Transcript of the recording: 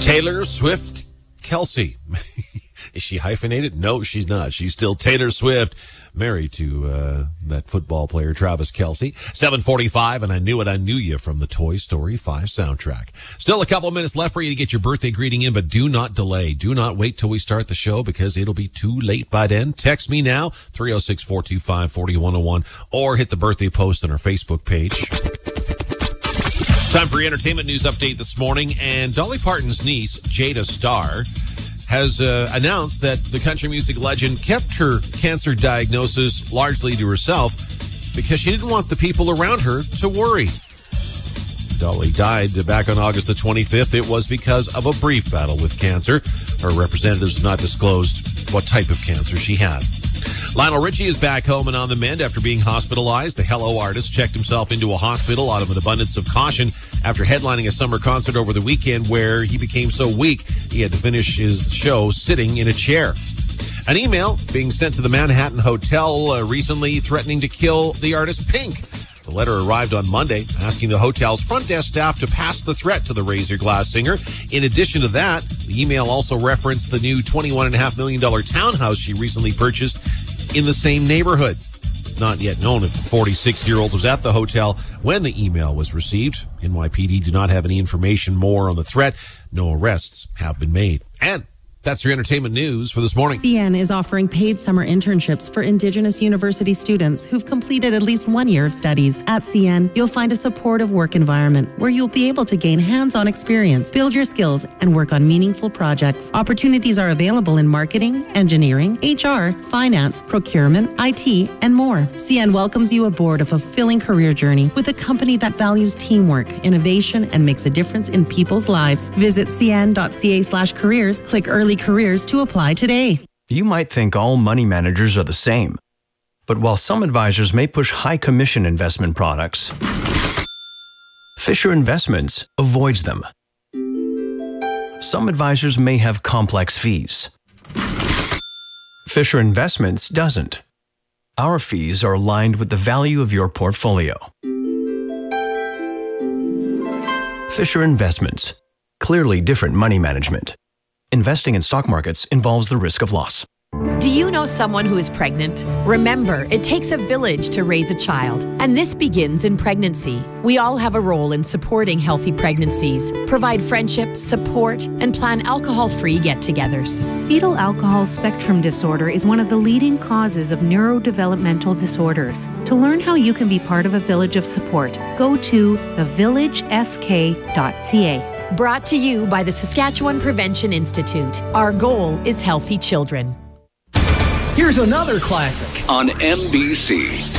Taylor Swift Kelsey. Is she hyphenated? No, she's not. She's still Taylor Swift, married to that football player, Travis Kelce. 7:45, and I Knew It, I Knew You from the Toy Story 5 soundtrack. Still a couple of minutes left for you to get your birthday greeting in, but do not delay. Do not wait till we start the show because it'll be too late by then. Text me now, 306-425-4101, or hit the birthday post on our Facebook page. Time for your entertainment news update this morning, and Dolly Parton's niece, Jada Starr, has announced that the country music legend kept her cancer diagnosis largely to herself because she didn't want the people around her to worry. Dolly died back on August the 25th. It was because of a brief battle with cancer. Her representatives have not disclosed what type of cancer she had. Lionel Richie is back home and on the mend after being hospitalized. The Hello artist checked himself into a hospital out of an abundance of caution after headlining a summer concert over the weekend where he became so weak he had to finish his show sitting in a chair. An email being sent to the Manhattan Hotel recently threatening to kill the artist Pink. The letter arrived on Monday asking the hotel's front desk staff to pass the threat to the Razor Glass singer. In addition to that, the email also referenced the new $21.5 million townhouse she recently purchased in the same neighborhood. It's not yet known if the 46-year-old was at the hotel when the email was received. NYPD do not have any information more on the threat. No arrests have been made. And that's your entertainment news for this morning. CN is offering paid summer internships for Indigenous university students who've completed at least 1 year of studies. At CN, you'll find a supportive work environment where you'll be able to gain hands-on experience, build your skills, and work on meaningful projects. Opportunities are available in marketing, engineering, HR, finance, procurement, IT, and more. CN welcomes you aboard a fulfilling career journey with a company that values teamwork, innovation, and makes a difference in people's lives. Visit cn.ca/careers, click early careers to apply today. You might think all money managers are the same. But while some advisors may push high commission investment products, Fisher Investments avoids them. Some advisors may have complex fees. Fisher Investments doesn't. Our fees are aligned with the value of your portfolio. Fisher Investments. Clearly different money management. Investing in stock markets involves the risk of loss. Do you know someone who is pregnant? Remember, it takes a village to raise a child, and this begins in pregnancy. We all have a role in supporting healthy pregnancies, provide friendship, support, and plan alcohol-free get-togethers. Fetal alcohol spectrum disorder is one of the leading causes of neurodevelopmental disorders. To learn how you can be part of a village of support, go to thevillagesk.ca. Brought to you by the Saskatchewan Prevention Institute. Our goal is healthy children. Here's another classic on NBC.